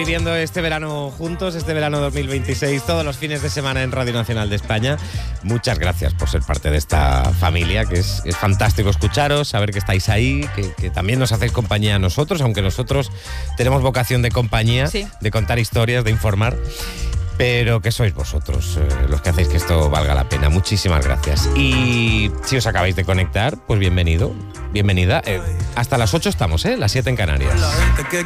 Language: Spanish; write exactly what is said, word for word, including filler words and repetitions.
viviendo este verano juntos, este verano dos mil veintiséis, todos los fines de semana en Radio Nacional de España. Muchas gracias por ser parte de esta familia, que es, es fantástico escucharos, saber que estáis ahí, que, que también nos hacéis compañía a nosotros, aunque nosotros tenemos vocación de compañía, sí. de contar historias, de informar. Pero que sois vosotros eh, los que hacéis que esto valga la pena. Muchísimas gracias. Y si os acabáis de conectar, pues bienvenido, bienvenida. Eh, hasta las ocho estamos, ¿eh? Las siete en Canarias.